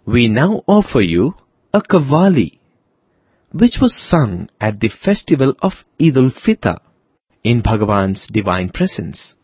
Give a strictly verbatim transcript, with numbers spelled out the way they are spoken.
we now offer you a Qawwali, which was sung at the festival of Eid ul-Fitr in Bhagavan's divine presence.